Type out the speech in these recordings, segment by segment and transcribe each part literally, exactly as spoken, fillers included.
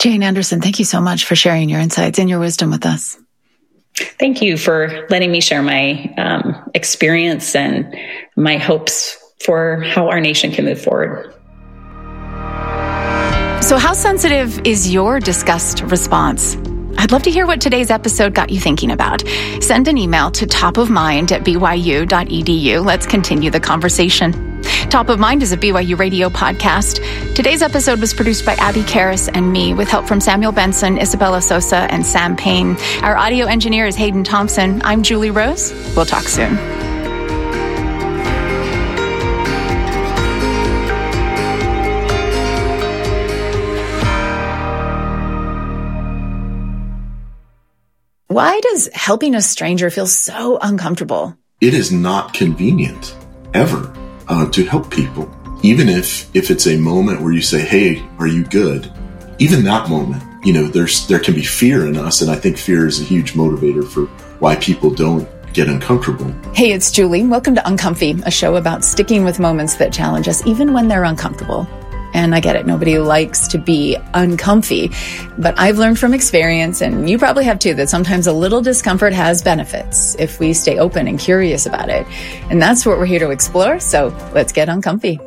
Jane Anderson, thank you so much for sharing your insights and your wisdom with us. Thank you for letting me share my um, experience and my hopes for how our nation can move forward. So how sensitive is your disgust response? I'd love to hear what today's episode got you thinking about. Send an email to topofmind at b y u dot e d u. Let's continue the conversation. Top of Mind is a B Y U radio podcast. Today's episode was produced by Abby Karras and me, with help from Samuel Benson, Isabella Sosa, and Sam Payne. Our audio engineer is Hayden Thompson. I'm Julie Rose. We'll talk soon. Why does helping a stranger feel so uncomfortable? It is not convenient, ever, uh, to help people. Even if, if it's a moment where you say, hey, are you good? Even that moment, you know, there's there can be fear in us, and I think fear is a huge motivator for why people don't get uncomfortable. Hey, it's Julie. Welcome to Uncomfy, a show about sticking with moments that challenge us, even when they're uncomfortable. And I get it. Nobody likes to be uncomfy, but I've learned from experience, and you probably have too, that sometimes a little discomfort has benefits if we stay open and curious about it. And that's what we're here to explore. So let's get uncomfy.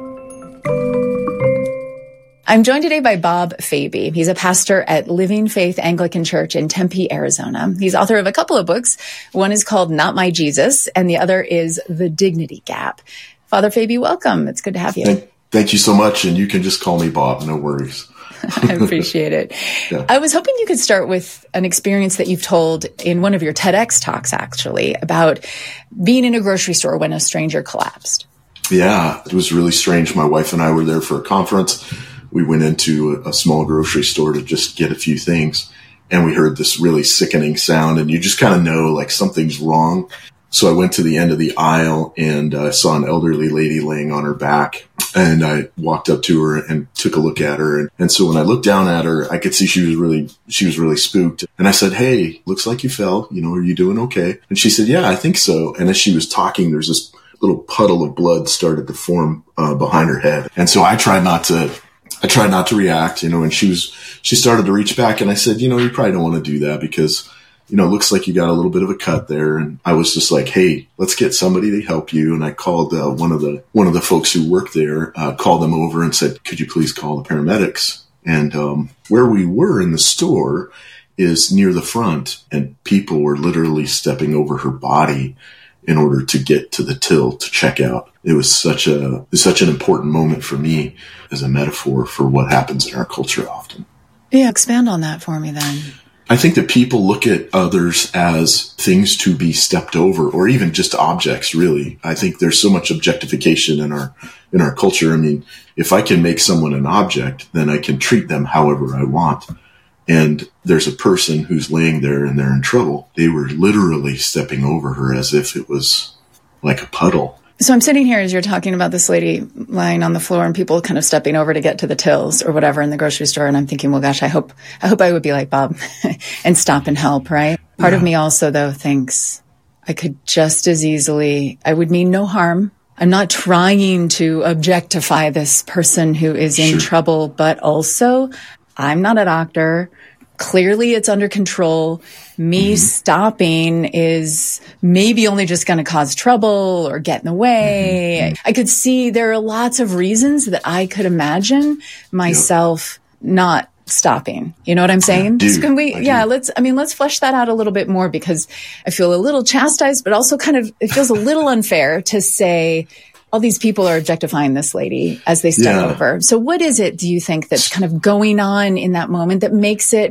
I'm joined today by Bob Faby. He's a pastor at Living Faith Anglican Church in Tempe, Arizona. He's author of a couple of books. One is called Not My Jesus, and the other is The Dignity Gap. Father Faby, welcome. It's good to have you. Thank- Thank you so much, and you can just call me Bob, no worries. I appreciate it. Yeah. I was hoping you could start with an experience that you've told in one of your TEDx talks, actually, about being in a grocery store when a stranger collapsed. Yeah, it was really strange. My wife and I were there for a conference. We went into a small grocery store to just get a few things, and we heard this really sickening sound, and you just kind of know, like, something's wrong. So I went to the end of the aisle and I uh, saw an elderly lady laying on her back, and I walked up to her and took a look at her. And, and so when I looked down at her, I could see she was really, she was really spooked. And I said, hey, looks like you fell. You know, are you doing okay? And she said, yeah, I think so. And as she was talking, there's this little puddle of blood started to form uh, behind her head. And so I tried not to, I tried not to react, you know, and she was, she started to reach back, and I said, you know, you probably don't want to do that because, you know, it looks like you got a little bit of a cut there. And I was just like, hey, let's get somebody to help you. And I called uh, one of the one of the folks who worked there, uh, called them over and said, could you please call the paramedics? And um, where we were in the store is near the front, and people were literally stepping over her body in order to get to the till to check out. It was such a it was such an important moment for me as a metaphor for what happens in our culture often. Yeah, expand on that for me then. I think that people look at others as things to be stepped over, or even just objects, really. I think there's so much objectification in our in our culture. I mean, if I can make someone an object, then I can treat them however I want. And there's a person who's laying there and they're in trouble. They were literally stepping over her as if it was like a puddle. So I'm sitting here as you're talking about this lady lying on the floor and people kind of stepping over to get to the tills or whatever in the grocery store. And I'm thinking, well, gosh, I hope, I hope I would be like Bob and stop and help, right? Part yeah. of me also, though, thinks I could just as easily, I would mean no harm. I'm not trying to objectify this person who is in sure. trouble, but also I'm not a doctor. Clearly it's under control. Me mm-hmm. stopping is maybe only just going to cause trouble or get in the way. Mm-hmm. I could see there are lots of reasons that I could imagine myself yep. not stopping. You know what I'm saying? I so can we, I yeah, do. let's, I mean, let's flesh that out a little bit more, because I feel a little chastised, but also kind of, it feels a little unfair to say, all these people are objectifying this lady as they step yeah. over. So what is it, do you think, that's kind of going on in that moment that makes it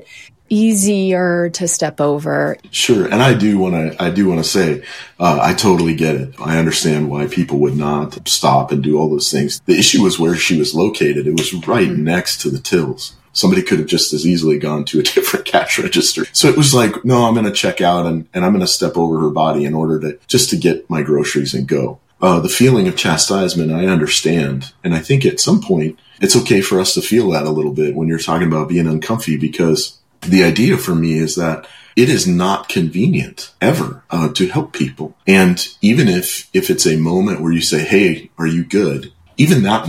easier to step over? Sure. And I do want to, I do want to say, uh, I totally get it. I understand why people would not stop and do all those things. The issue was where she was located. It was right mm-hmm. next to the tills. Somebody could have just as easily gone to a different cash register. So it was like, no, I'm going to check out and, and I'm going to step over her body in order to just to get my groceries and go. Uh, the feeling of chastisement, I understand. And I think at some point, it's okay for us to feel that a little bit when you're talking about being uncomfy, because the idea for me is that it is not convenient ever uh, to help people. And even if, if it's a moment where you say, hey, are you good? Even that moment,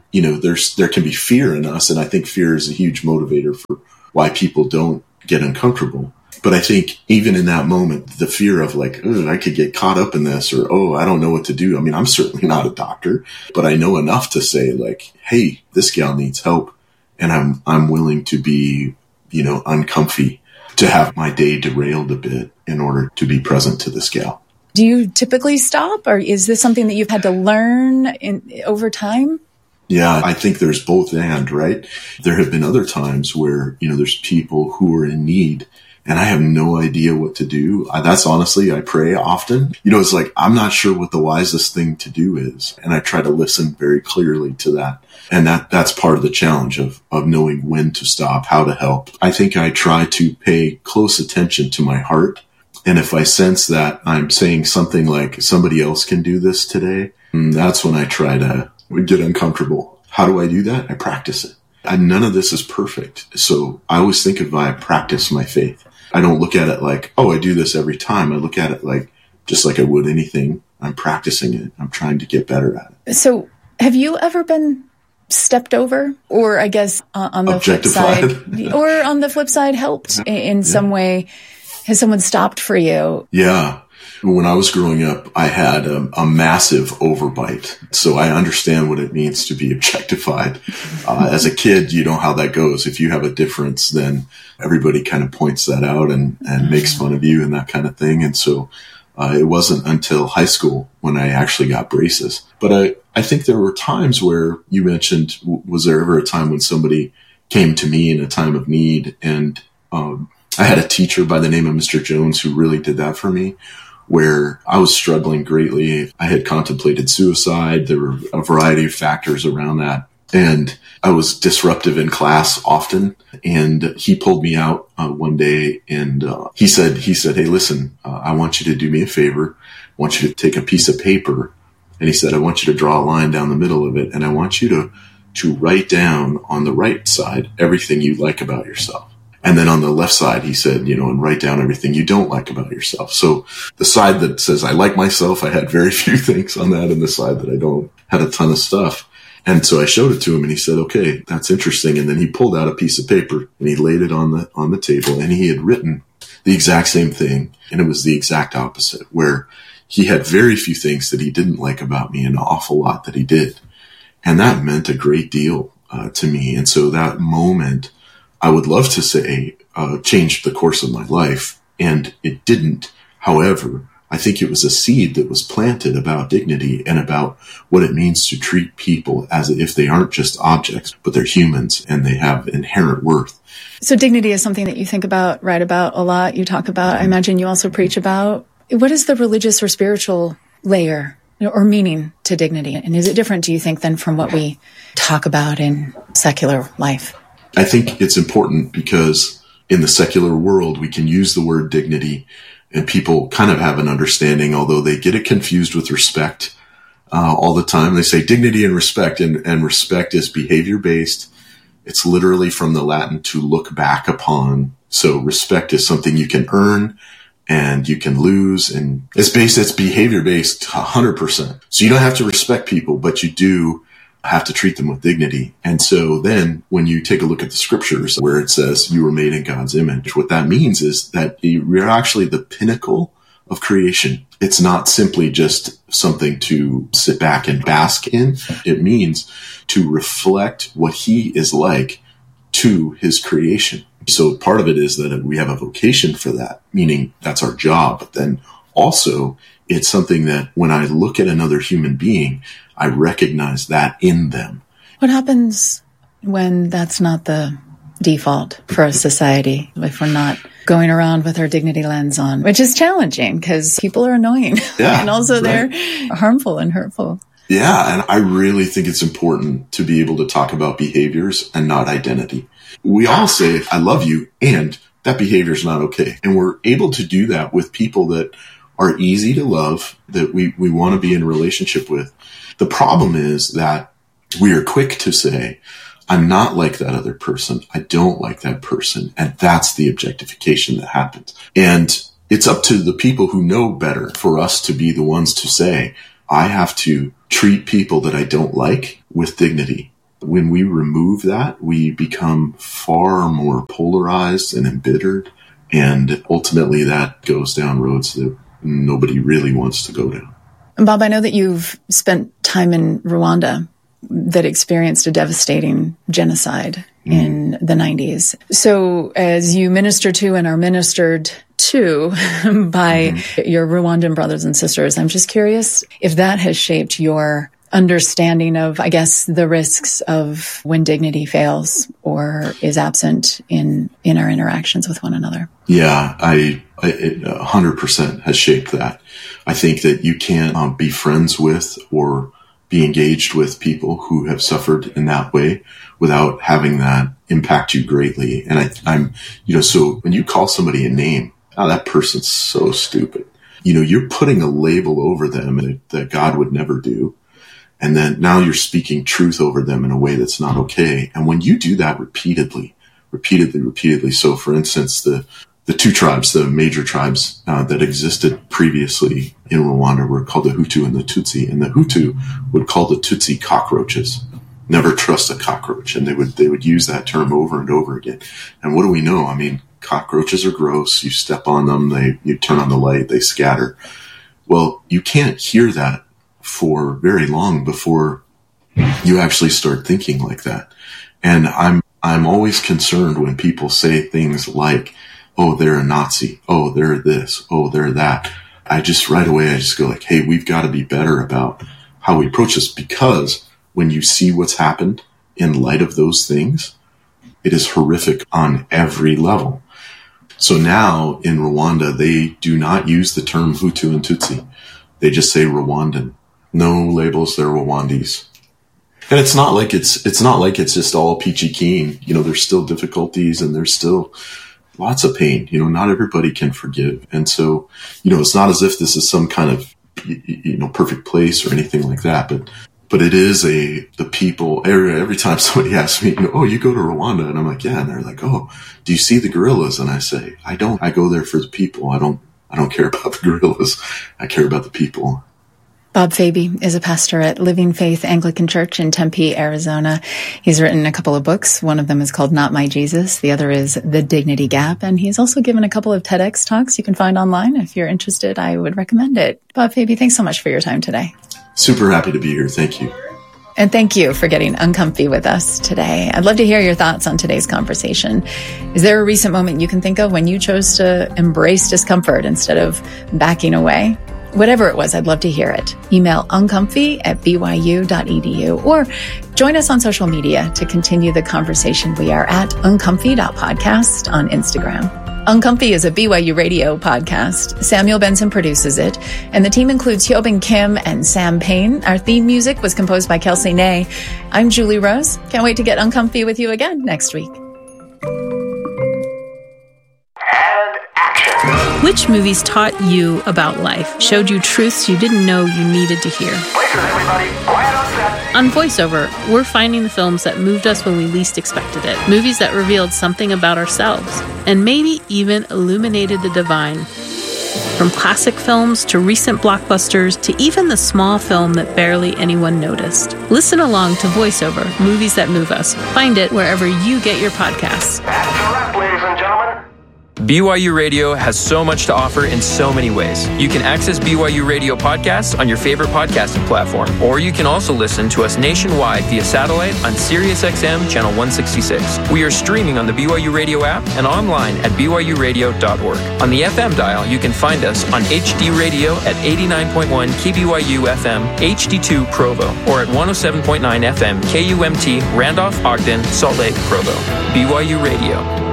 you know, there's, there can be fear in us. And I think fear is a huge motivator for why people don't get uncomfortable. But I think even in that moment, the fear of like, oh, I could get caught up in this, or, oh, I don't know what to do. I mean, I'm certainly not a doctor, but I know enough to say like, hey, this gal needs help. And I'm, I'm willing to be, you know, uncomfy, to have my day derailed a bit in order to be present to this gal. Do you typically stop, or is this something that you've had to learn in, over time? Yeah, I think there's both and, right? There have been other times where, you know, there's people who are in need and I have no idea what to do. I, that's honestly, I pray often. You know, it's like, I'm not sure what the wisest thing to do is. And I try to listen very clearly to that. And that, that's part of the challenge of, of knowing when to stop, how to help. I think I try to pay close attention to my heart. And if I sense that I'm saying something like somebody else can do this today, that's when I try to get uncomfortable. How do I do that? I practice it. And none of this is perfect. So I always think of I practice my faith. I don't look at it like, oh, I do this every time. I look at it like, just like I would anything. I'm practicing it. I'm trying to get better at it. So have you ever been stepped over, or I guess uh, on the flip side, or on the flip side, helped in, in yeah. some way? Has someone stopped for you? Yeah. When I was growing up, I had a, a massive overbite. So I understand what it means to be objectified. Uh, as a kid, you know how that goes. If you have a difference, then everybody kind of points that out and, and makes fun of you and that kind of thing. And so uh, it wasn't until high school when I actually got braces. But I, I think there were times where you mentioned, was there ever a time when somebody came to me in a time of need? And um, I had a teacher by the name of Mister Jones who really did that for me, where I was struggling greatly. I had contemplated suicide. There were a variety of factors around that. And I was disruptive in class often. And he pulled me out uh, one day and uh, he said, he said, hey, listen, uh, I want you to do me a favor. I want you to take a piece of paper. And he said, I want you to draw a line down the middle of it. And I want you to, to write down on the right side everything you like about yourself. And then on the left side, he said, you know, and write down everything you don't like about yourself. So the side that says I like myself, I had very few things on that. And the side that I don't had a ton of stuff. And so I showed it to him and he said, okay, that's interesting. And then he pulled out a piece of paper and he laid it on the, on the table and he had written the exact same thing. And it was the exact opposite, where he had very few things that he didn't like about me and an awful lot that he did. And that meant a great deal uh, to me. And so that moment, I would love to say, uh, changed the course of my life, and it didn't. However, I think it was a seed that was planted about dignity and about what it means to treat people as if they aren't just objects, but they're humans and they have inherent worth. So dignity is something that you think about, write about a lot, you talk about, I imagine you also preach about. What is the religious or spiritual layer or meaning to dignity? And is it different, do you think, than from what we talk about in secular life? I think it's important because in the secular world, we can use the word dignity and people kind of have an understanding, although they get it confused with respect uh, all the time. They say dignity and respect, and, and respect is behavior-based. It's literally from the Latin to look back upon. So respect is something you can earn and you can lose, and it's based, it's behavior-based one hundred percent. So you don't have to respect people, but you do have to treat them with dignity. And so then when you take a look at the scriptures where it says you were made in God's image, what that means is that you're actually the pinnacle of creation. It's not simply just something to sit back and bask in. It means to reflect what he is like to his creation. So part of it is that we have a vocation for that, meaning that's our job. But then also it's something that when I look at another human being, I recognize that in them. What happens when that's not the default for a society, if we're not going around with our dignity lens on, which is challenging because people are annoying yeah, and also right. they're harmful and hurtful. Yeah, and I really think it's important to be able to talk about behaviors and not identity. We all say, I love you, and that behavior is not okay. And we're able to do that with people that are easy to love, that we, we want to be in a relationship with. The problem is that we are quick to say, I'm not like that other person. I don't like that person. And that's the objectification that happens. And it's up to the people who know better for us to be the ones to say, I have to treat people that I don't like with dignity. When we remove that, we become far more polarized and embittered. And ultimately that goes down roads that nobody really wants to go down. Bob, I know that you've spent time in Rwanda that experienced a devastating genocide mm. in the nineties. So as you minister to and are ministered to by mm-hmm. your Rwandan brothers and sisters, I'm just curious if that has shaped your understanding of, I guess, the risks of when dignity fails or is absent in, in our interactions with one another. Yeah, I, I it one hundred percent has shaped that. I think that you can't um, be friends with or be engaged with people who have suffered in that way without having that impact you greatly. And I, I'm, you know, so when you call somebody a name, oh, that person's so stupid. You know, you're putting a label over them that, that God would never do. And then now you're speaking truth over them in a way that's not okay. And when you do that repeatedly, repeatedly, repeatedly, so for instance, the, the two tribes, the major tribes uh, that existed previously in Rwanda were called the Hutu and the Tutsi. And the Hutu would call the Tutsi cockroaches. Never trust a cockroach. And they would, they would use that term over and over again. And what do we know? I mean, cockroaches are gross. You step on them, they, you turn on the light, they scatter. Well, you can't hear that for very long before you actually start thinking like that. And I'm, I'm always concerned when people say things like, oh, they're a Nazi. Oh, they're this. Oh, they're that. I just right away, I just go like, hey, we've got to be better about how we approach this, because when you see what's happened in light of those things, it is horrific on every level. So now in Rwanda, they do not use the term Hutu and Tutsi. They just say Rwandan. No labels, they're Rwandese. And it's not like it's, it's not like it's just all peachy keen. You know, there's still difficulties and there's still lots of pain. You know, not everybody can forgive. And so, you know, it's not as if this is some kind of, you know, perfect place or anything like that, but, but it is a, the people, every, every time somebody asks me, you know, oh, you go to Rwanda? And I'm like, yeah. And they're like, oh, do you see the gorillas? And I say, I don't, I go there for the people. I don't, I don't care about the gorillas. I care about the people. Bob Fabie is a pastor at Living Faith Anglican Church in Tempe, Arizona. He's written a couple of books. One of them is called Not My Jesus. The other is The Dignity Gap. And he's also given a couple of TEDx talks you can find online. If you're interested, I would recommend it. Bob Fabie, thanks so much for your time today. Super happy to be here. Thank you. And thank you for getting uncomfy with us today. I'd love to hear your thoughts on today's conversation. Is there a recent moment you can think of when you chose to embrace discomfort instead of backing away? Whatever it was, I'd love to hear it. Email uncomfy at b y u dot e d u or join us on social media to continue the conversation. We are at uncomfy dot podcast on Instagram. Uncomfy is a B Y U radio podcast. Samuel Benson produces it, and the team includes Hyobin Kim and Sam Payne. Our theme music was composed by Kelsey Nay. I'm Julie Rose. Can't wait to get uncomfy with you again next week. Which movies taught you about life, showed you truths you didn't know you needed to hear? On VoiceOver, we're finding the films that moved us when we least expected it, movies that revealed something about ourselves, and maybe even illuminated the divine. From classic films to recent blockbusters to even the small film that barely anyone noticed. Listen along to VoiceOver, Movies That Move Us. Find it wherever you get your podcasts. That's a wrap, ladies and gentlemen. B Y U Radio has so much to offer in so many ways. You can access B Y U Radio podcasts on your favorite podcasting platform, or you can also listen to us nationwide via satellite on SiriusXM Channel one sixty-six. We are streaming on the B Y U Radio app and online at b y u radio dot org. On the F M dial, you can find us on H D Radio at eighty-nine point one K B Y U F M, H D two Provo, or at one oh seven point nine F M K U M T, Randolph, Ogden, Salt Lake, Provo. B Y U Radio.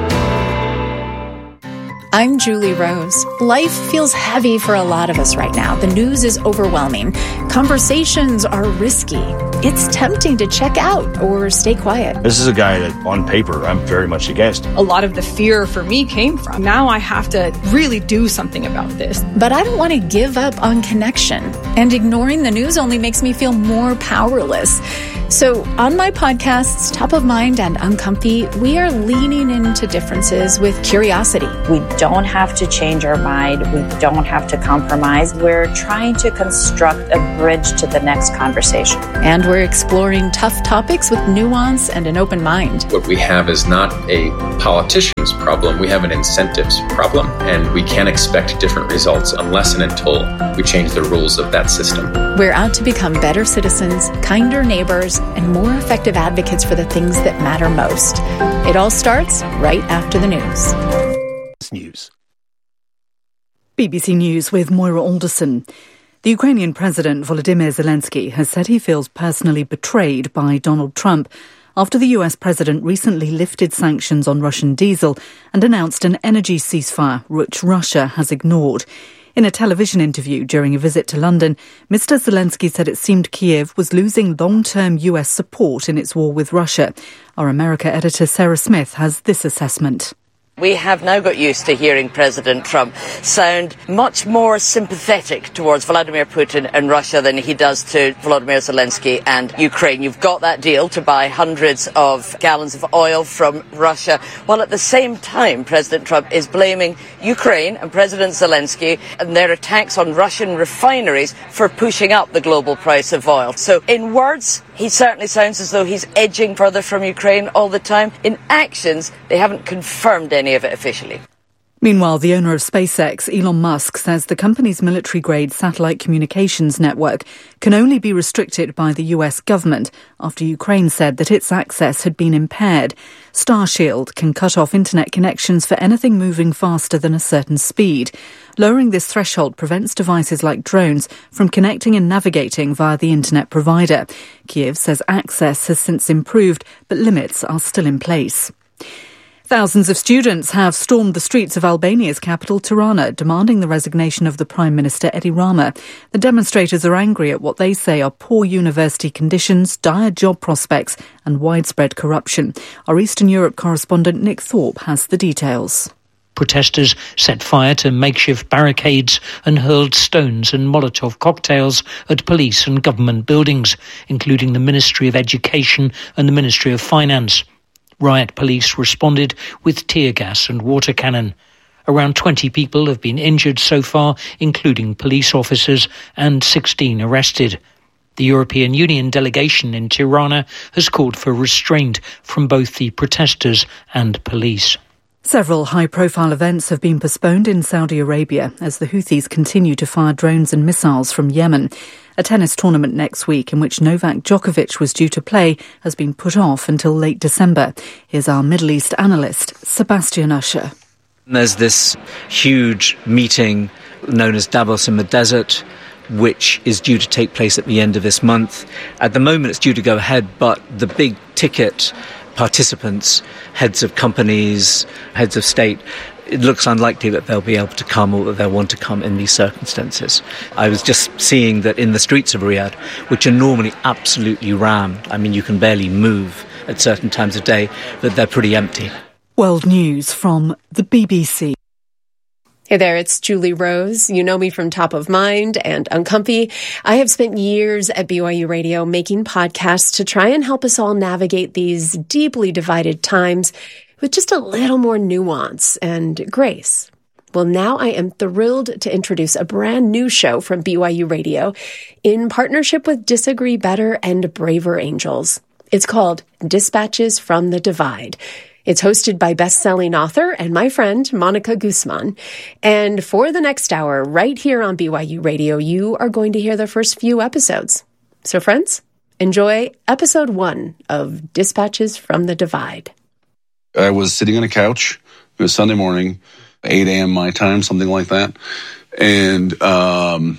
I'm Julie Rose. Life feels heavy for a lot of us right now. The news is overwhelming. Conversations are risky. It's tempting to check out or stay quiet. This is a guy that, on paper, I'm very much against. A lot of the fear for me came from, now I have to really do something about this. But I don't want to give up on connection. And ignoring the news only makes me feel more powerless. So on my podcasts, Top of Mind and Uncomfy, we are leaning into differences with curiosity. We don't have to change our mind. We don't have to compromise. We're trying to construct a bridge to the next conversation. And we're exploring tough topics with nuance and an open mind. What we have is not a politician's problem. We have an incentives problem, and we can't expect different results unless and until we change the rules of that system. We're out to become better citizens, kinder neighbors, and more effective advocates for the things that matter most. It all starts right after the news. News. B B C News with Moira Alderson. The Ukrainian President Volodymyr Zelensky has said he feels personally betrayed by Donald Trump after the U S president recently lifted sanctions on Russian diesel and announced an energy ceasefire, which Russia has ignored. In a television interview during a visit to London, Mister Zelensky said it seemed Kyiv was losing long-term U S support in its war with Russia. Our America editor Sarah Smith has this assessment. We have now got used to hearing President Trump sound much more sympathetic towards Vladimir Putin and Russia than he does to Volodymyr Zelensky and Ukraine. You've got that deal to buy hundreds of gallons of oil from Russia, while at the same time President Trump is blaming Ukraine and President Zelensky and their attacks on Russian refineries for pushing up the global price of oil. So in words, he certainly sounds as though he's edging further from Ukraine all the time. In actions, they haven't confirmed any of it officially. Meanwhile, the owner of SpaceX, Elon Musk, says the company's military-grade satellite communications network can only be restricted by the U S government after Ukraine said that its access had been impaired. Starshield can cut off internet connections for anything moving faster than a certain speed. Lowering this threshold prevents devices like drones from connecting and navigating via the internet provider. Kyiv says access has since improved, but limits are still in place. Thousands of students have stormed the streets of Albania's capital, Tirana, demanding the resignation of the Prime Minister Edi Rama. The demonstrators are angry at what they say are poor university conditions, dire job prospects and widespread corruption. Our Eastern Europe correspondent Nick Thorpe has the details. Protesters set fire to makeshift barricades and hurled stones and Molotov cocktails at police and government buildings, including the Ministry of Education and the Ministry of Finance. Riot police responded with tear gas and water cannon. Around twenty people have been injured so far, including police officers, and sixteen arrested. The European Union delegation in Tirana has called for restraint from both the protesters and police. Several high-profile events have been postponed in Saudi Arabia as the Houthis continue to fire drones and missiles from Yemen. A tennis tournament next week in which Novak Djokovic was due to play has been put off until late December. Here's our Middle East analyst, Sebastian Usher. There's this huge meeting known as Davos in the Desert, which is due to take place at the end of this month. At the moment it's due to go ahead, but the big ticket participants, heads of companies, heads of state, it looks unlikely that they'll be able to come or that they'll want to come in these circumstances. I was just seeing that in the streets of Riyadh, which are normally absolutely rammed, I mean, you can barely move at certain times of day, that they're pretty empty. World News from the B B C. Hey there, it's Julie Rose. You know me from Top of Mind and Uncomfy. I have spent years at B Y U Radio making podcasts to try and help us all navigate these deeply divided times with just a little more nuance and grace. Well, now I am thrilled to introduce a brand new show from B Y U Radio in partnership with Disagree Better and Braver Angels. It's called Dispatches from the Divide. It's hosted by best-selling author and my friend, Monica Guzman. And for the next hour, right here on B Y U Radio, you are going to hear the first few episodes. So friends, enjoy episode one of Dispatches from the Divide. I was sitting on a couch. It was Sunday morning, eight a.m. my time, something like that. And um,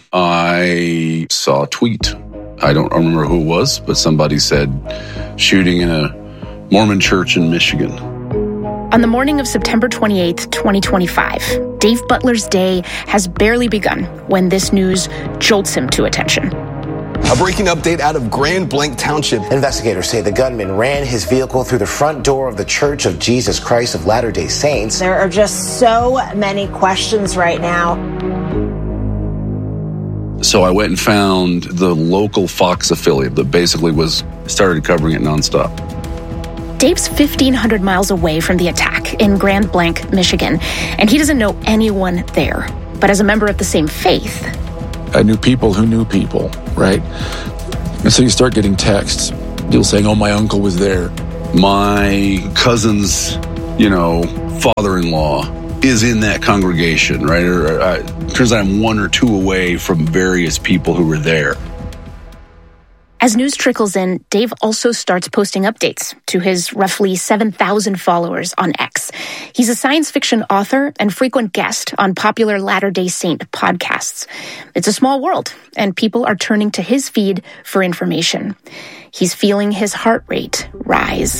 I saw a tweet. I don't remember who it was, but somebody said, shooting in a Mormon church in Michigan. On the morning of September twenty-eighth, twenty twenty-five, Dave Butler's day has barely begun when this news jolts him to attention. A breaking update out of Grand Blanc Township. Investigators say the gunman ran his vehicle through the front door of the Church of Jesus Christ of Latter-day Saints. There are just so many questions right now. So I went and found the local Fox affiliate that basically was started covering it nonstop. Dave's fifteen hundred miles away from the attack in Grand Blanc, Michigan, and he doesn't know anyone there. But as a member of the same faith, I knew people who knew people, right? And so you start getting texts, people saying, oh, my uncle was there. My cousin's, you know, father-in-law is in that congregation, right? Or uh, turns out I'm one or two away from various people who were there. As news trickles in, Dave also starts posting updates to his roughly seven thousand followers on X. He's a science fiction author and frequent guest on popular Latter-day Saint podcasts. It's a small world, and people are turning to his feed for information. He's feeling his heart rate rise.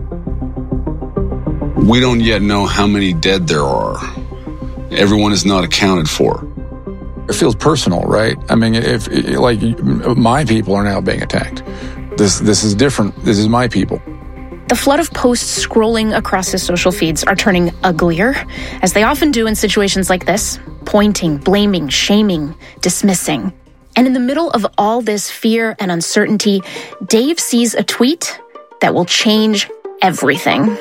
We don't yet know how many dead there are. Everyone is not accounted for. It feels personal, right? I mean, if like my people are now being attacked. This this is different. This is my people. The flood of posts scrolling across his social feeds are turning uglier, as they often do in situations like this, pointing, blaming, shaming, dismissing. And in the middle of all this fear and uncertainty, Dave sees a tweet that will change everything.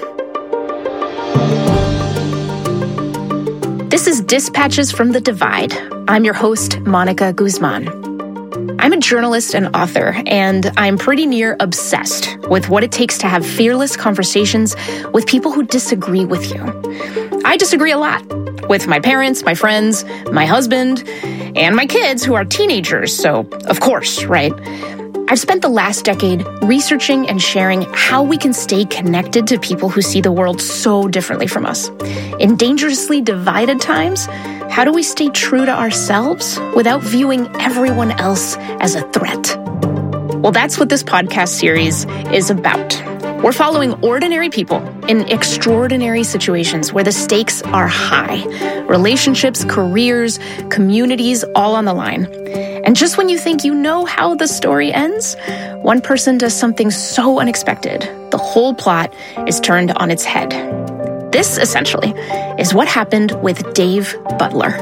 This is Dispatches from the Divide. I'm your host, Monica Guzman. I'm a journalist and author, and I'm pretty near obsessed with what it takes to have fearless conversations with people who disagree with you. I disagree a lot with my parents, my friends, my husband, and my kids who are teenagers, so of course, right? I've spent the last decade researching and sharing how we can stay connected to people who see the world so differently from us. In dangerously divided times, how do we stay true to ourselves without viewing everyone else as a threat? Well, that's what this podcast series is about. We're following ordinary people in extraordinary situations where the stakes are high. Relationships, careers, communities, all on the line. And just when you think you know how the story ends, one person does something so unexpected, the whole plot is turned on its head. This, essentially, is what happened with Dave Butler.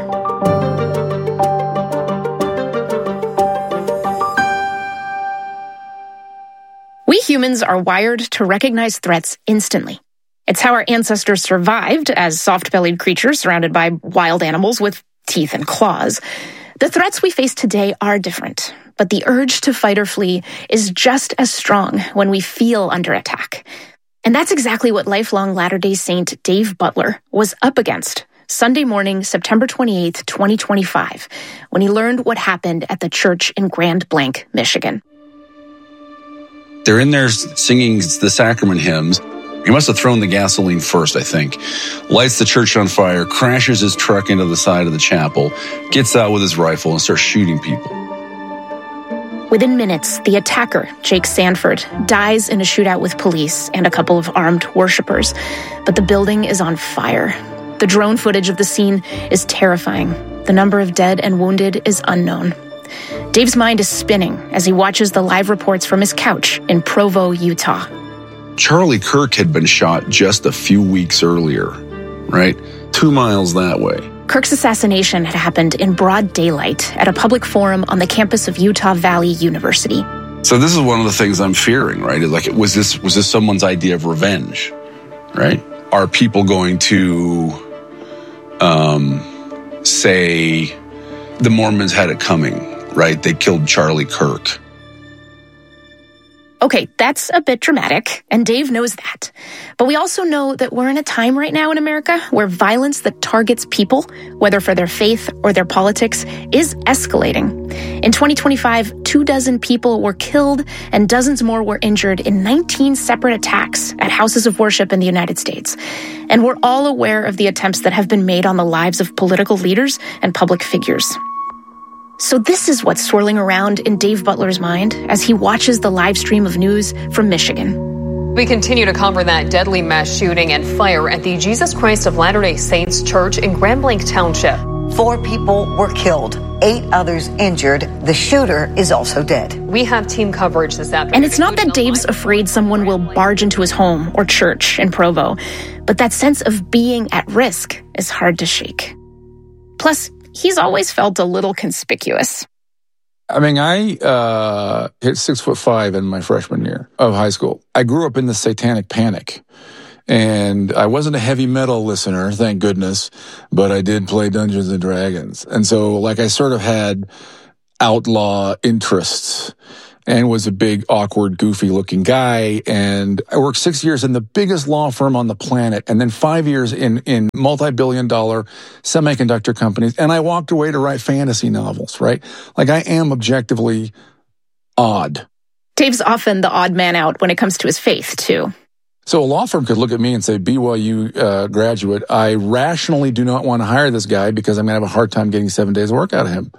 We humans are wired to recognize threats instantly. It's how our ancestors survived as soft-bellied creatures surrounded by wild animals with teeth and claws. The threats we face today are different, but the urge to fight or flee is just as strong when we feel under attack. And that's exactly what lifelong Latter-day Saint Dave Butler was up against Sunday morning, September twenty-eighth, twenty twenty-five, when he learned what happened at the church in Grand Blanc, Michigan. They're in there singing the sacrament hymns. He must have thrown the gasoline first, I think. Lights the church on fire, crashes his truck into the side of the chapel, gets out with his rifle and starts shooting people. Within minutes, the attacker, Jake Sanford, dies in a shootout with police and a couple of armed worshipers. But the building is on fire. The drone footage of the scene is terrifying. The number of dead and wounded is unknown. Dave's mind is spinning as he watches the live reports from his couch in Provo, Utah. Charlie Kirk had been shot just a few weeks earlier, right? Two miles that way. Kirk's assassination had happened in broad daylight at a public forum on the campus of Utah Valley University. So this is one of the things I'm fearing, right? Like, was this was this someone's idea of revenge, right? Are people going to um, say the Mormons had it coming, right? They killed Charlie Kirk. Okay, that's a bit dramatic, and Dave knows that. But we also know that we're in a time right now in America where violence that targets people, whether for their faith or their politics, is escalating. In twenty twenty-five, two dozen people were killed and dozens more were injured in nineteen separate attacks at houses of worship in the United States. And we're all aware of the attempts that have been made on the lives of political leaders and public figures. So this is what's swirling around in Dave Butler's mind as he watches the live stream of news from Michigan. We continue to cover that deadly mass shooting and fire at the Jesus Christ of Latter-day Saints Church in Grand Blanc Township. Four people were killed, eight others injured. The shooter is also dead. We have team coverage this afternoon. And it's not that Dave's afraid someone will barge into his home or church in Provo, but that sense of being at risk is hard to shake. Plus, he's always felt a little conspicuous. I mean, I uh, hit six foot five in my freshman year of high school. I grew up in the Satanic Panic. And I wasn't a heavy metal listener, thank goodness, but I did play Dungeons and Dragons. And so, like, I sort of had outlaw interests and was a big, awkward, goofy-looking guy. And I worked six years in the biggest law firm on the planet, and then five years in, in multi-billion dollar semiconductor companies. And I walked away to write fantasy novels, right? Like, I am objectively odd. Dave's often the odd man out when it comes to his faith, too. So a law firm could look at me and say, B Y U uh, graduate, I rationally do not want to hire this guy because I'm going to have a hard time getting seven days of work out of him,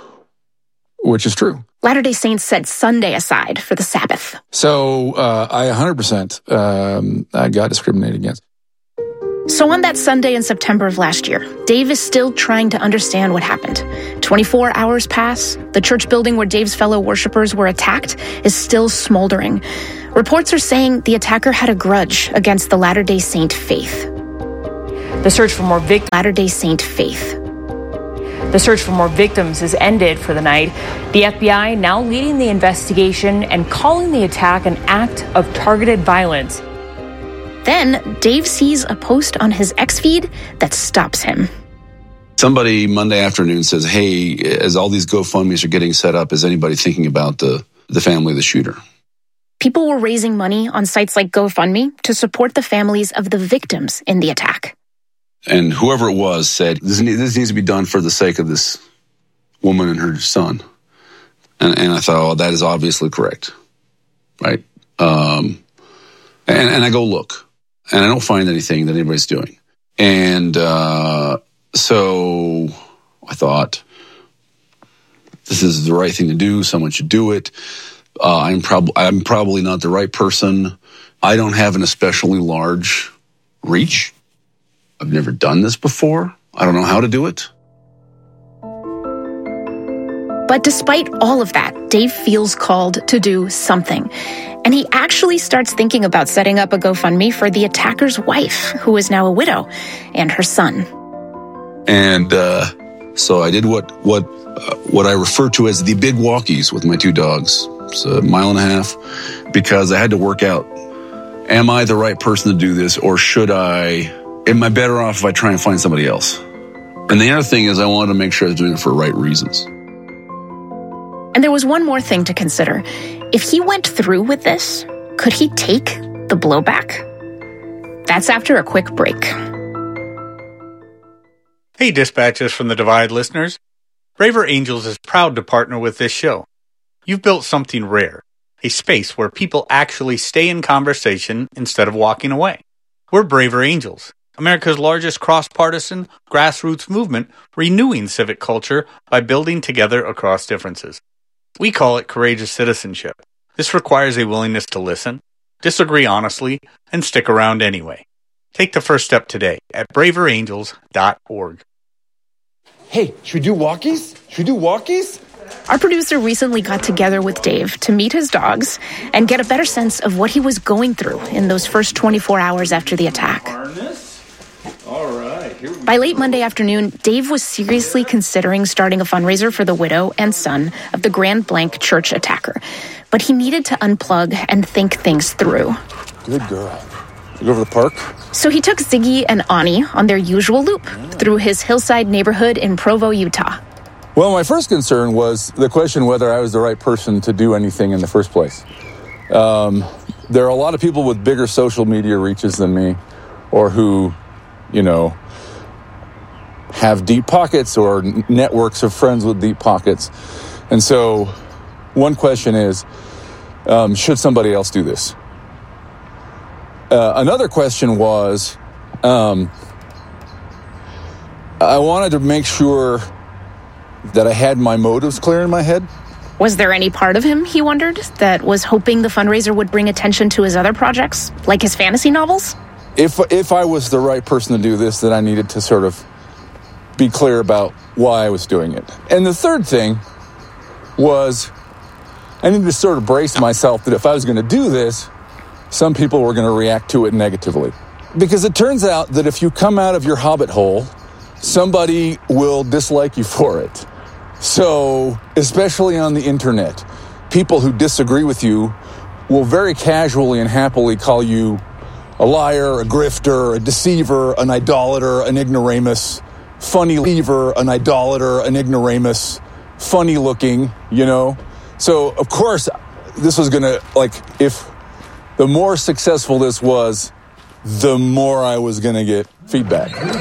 which is true. Latter-day Saints set Sunday aside for the Sabbath. So uh, I one hundred percent um, I got discriminated against. So on that Sunday in September of last year, Dave is still trying to understand what happened. twenty-four hours pass. The church building where Dave's fellow worshipers were attacked is still smoldering. Reports are saying the attacker had a grudge against the Latter-day Saint faith. The search for more victims. Latter-day Saint faith. The search for more victims has ended for the night. The F B I now leading the investigation and calling the attack an act of targeted violence. Then Dave sees a post on his X feed that stops him. Somebody Monday afternoon says, hey, as all these GoFundMes are getting set up, is anybody thinking about the, the family of the shooter? People were raising money on sites like GoFundMe to support the families of the victims in the attack. And whoever it was said, this needs, this needs to be done for the sake of this woman and her son. And, and I thought, oh, that is obviously correct, right? Um, and, and I go look, and I don't find anything that anybody's doing. And uh, so I thought, this is the right thing to do. Someone should do it. Uh, I'm, prob- I'm probably not the right person. I don't have an especially large reach. I've never done this before. I don't know how to do it. But despite all of that, Dave feels called to do something. And he actually starts thinking about setting up a GoFundMe for the attacker's wife, who is now a widow, and her son. And uh, so I did what what uh, what I refer to as the big walkies with my two dogs. It's a mile and a half, because I had to work out, am I the right person to do this, or should I, am I better off if I try and find somebody else? And the other thing is I wanted to make sure I was doing it for right reasons. And there was one more thing to consider. If he went through with this, could he take the blowback? That's after a quick break. Hey, Dispatches from the Divide listeners. Braver Angels is proud to partner with this show. You've built something rare, a space where people actually stay in conversation instead of walking away. We're Braver Angels, America's largest cross-partisan, grassroots movement renewing civic culture by building together across differences. We call it courageous citizenship. This requires a willingness to listen, disagree honestly, and stick around anyway. Take the first step today at braver angels dot org. Hey, should we do walkies? Should we do walkies? Our producer recently got together with Dave to meet his dogs and get a better sense of what he was going through in those first twenty-four hours after the attack. All right, here we By late Monday afternoon, Dave was seriously considering starting a fundraiser for the widow and son of the Grand Blanc church attacker. But he needed to unplug and think things through. Good girl. You go over the park? So he took Ziggy and Ani on their usual loop through his hillside neighborhood in Provo, Utah. Well, my first concern was the question whether I was the right person to do anything in the first place. Um, there are a lot of people with bigger social media reaches than me, or who, you know, have deep pockets or n- networks of friends with deep pockets. And so one question is, um, should somebody else do this? Uh, another question was, um, I wanted to make sure that I had my motives clear in my head. Was there any part of him, he wondered, that was hoping the fundraiser would bring attention to his other projects, like his fantasy novels? If if I was the right person to do this, then I needed to sort of be clear about why I was doing it. And the third thing was I needed to sort of brace myself that if I was going to do this, some people were going to react to it negatively. Because it turns out that if you come out of your hobbit hole, somebody will dislike you for it. So, especially on the internet, people who disagree with you will very casually and happily call you a liar, a grifter, a deceiver, an idolater, an ignoramus, funny lever, an idolater, an ignoramus, funny looking, you know? So, of course, this was going to, like, if the more successful this was, the more I was going to get feedback.